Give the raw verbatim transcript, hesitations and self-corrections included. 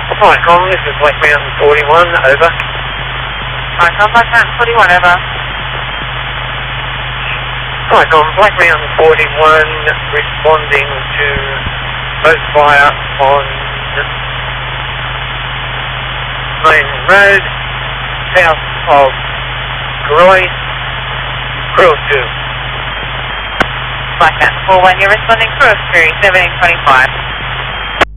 Hi, Con, this is Black Mountain forty-one, over. Hi, Con, Black Mountain forty-one, over. Hi, Con, Black Mountain forty-one, responding to boat fire on Main Road, south of Groy, Cruise two. Black Mountain forty-one, you're responding crew of three, seventeen twenty-five.